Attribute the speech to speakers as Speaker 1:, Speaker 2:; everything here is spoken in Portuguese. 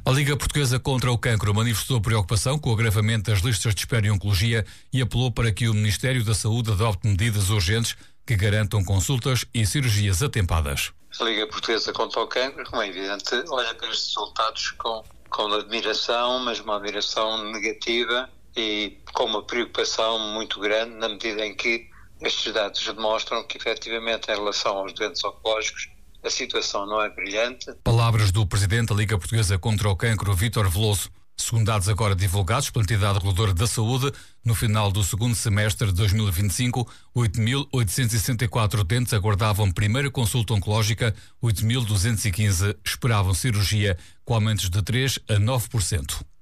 Speaker 1: A Liga Portuguesa contra o Cancro manifestou preocupação com o agravamento das listas de espera em oncologia e apelou para que o Ministério da Saúde adopte medidas urgentes que garantam consultas e cirurgias atempadas.
Speaker 2: A Liga Portuguesa contra o Cancro, como é evidente, olha para estes resultados com admiração, mas uma admiração negativa e com uma preocupação muito grande, na medida em que estes dados demonstram que, efetivamente, em relação aos doentes oncológicos, a situação não é brilhante.
Speaker 1: Palavras do Presidente da Liga Portuguesa contra o Cancro, Vítor Veloso. Segundo dados agora divulgados pela entidade reguladora da saúde, no final do segundo semestre de 2025, 8.864 utentes aguardavam primeira consulta oncológica, 8.215 esperavam cirurgia, com aumentos de 3% a 9%.